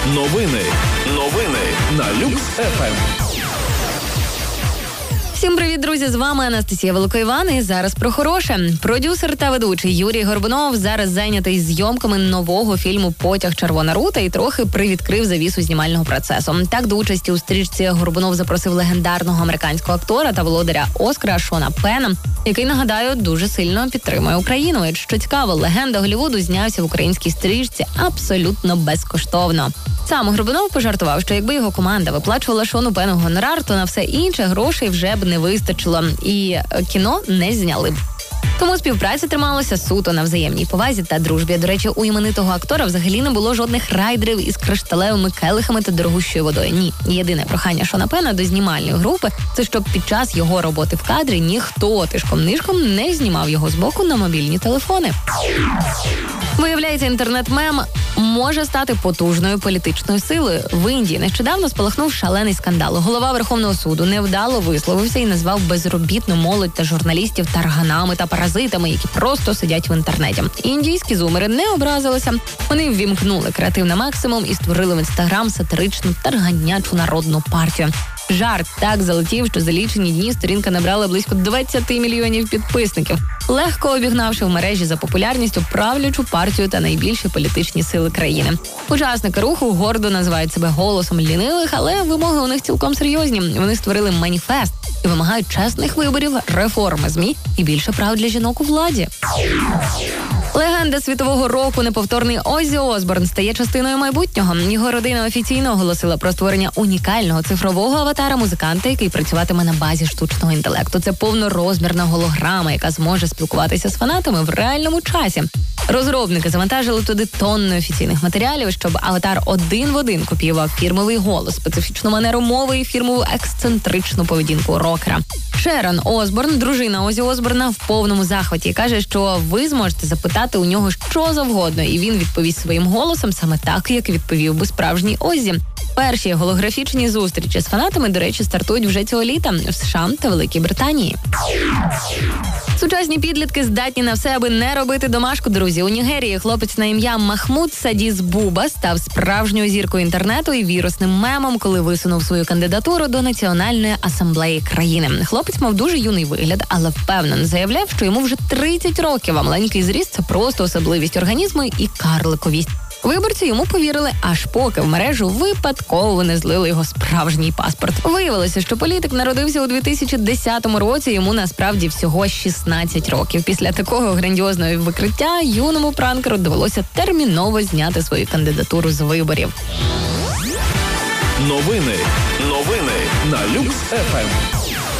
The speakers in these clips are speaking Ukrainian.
Новини на Люкс ФМ. Всім привіт, друзі! З вами Анастасія Великоїван і зараз про хороше. Продюсер та ведучий Юрій Горбунов зараз зайнятий зйомками нового фільму «Потяг. Червона рута» і трохи привідкрив завісу знімального процесу. Так, до участі у стрічці Горбунов запросив легендарного американського актора та володаря Оскара Шона Пена, який, нагадаю, дуже сильно підтримує Україну. І, що цікаво, легенда Голлівуду знявся в українській стрічці абсолютно безкоштовно. Сам Горбунов пожартував, що якби його команда виплачувала Шону Пену гонорар, то на все інше грошей вже б не вистачило і кіно не зняли б. Тому співпраця трималася суто на взаємній повазі та дружбі. До речі, у іменитого актора взагалі не було жодних райдерів із кришталевими келихами та дорогущою водою. Ні. Єдине прохання Шона Пена до знімальної групи – це щоб під час його роботи в кадрі ніхто тишком-нишком не знімав його з боку на мобільні телефони. Виявляється, інтернет-мем може стати потужною політичною силою. В Індії нещодавно спалахнув шалений скандал. Голова Верховного суду невдало висловився і назвав безробітну молодь та журналістів тарганами та паразитами, які просто сидять в інтернеті. Індійські зумери не образилися. Вони ввімкнули креатив на максимум і створили в Інстаграм сатиричну тарганячу народну партію. Жарт так залетів, що за лічені дні сторінка набрала близько 20 мільйонів підписників, легко обігнавши в мережі за популярністю правлячу партію та найбільші політичні сили країни. Учасники руху гордо називають себе голосом лінивих, але вимоги у них цілком серйозні. Вони створили маніфест і вимагають чесних виборів, реформи ЗМІ і більше прав для жінок у владі. Легенда світового року, неповторний Оззі Осборн, стає частиною майбутнього. Його родина офіційно оголосила про створення унікального цифрового аватара музиканта, який працюватиме на базі штучного інтелекту. Це повнорозмірна голограма, яка зможе спілкуватися з фанатами в реальному часі. Розробники завантажили туди тонни офіційних матеріалів, щоб аватар один в один копіював фірмовий голос, специфічну манеру мови і фірмову ексцентричну поведінку рокера. Шерон Осборн, дружина Оззі Осборна, в повному захваті, каже, що ви зможете запитати у нього що завгодно, і він відповість своїм голосом саме так, як відповів би справжній Оззі. Перші голографічні зустрічі з фанатами, до речі, стартують вже цього літа в США та Великій Британії. Сучасні підлітки здатні на все, аби не робити домашку, друзі. У Нігерії хлопець на ім'я Махмуд Садіс Буба став справжньою зіркою інтернету і вірусним мемом, коли висунув свою кандидатуру до Національної асамблеї країни. Хлопець мав дуже юний вигляд, але впевнено заявляв, що йому вже 30 років, а маленький зріст – це просто особливість організму і карликовість. Виборці йому повірили, аж поки в мережу випадково не злили його справжній паспорт. Виявилося, що політик народився у 2010 році, йому насправді всього 16 років. Після такого грандіозного викриття юному пранкеру довелося терміново зняти свою кандидатуру з виборів. Новини на Люкс ФМ.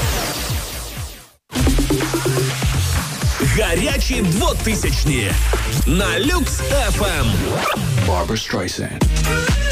Гарячі 2000-ні на Люкс ФМ. Barbra Streisand.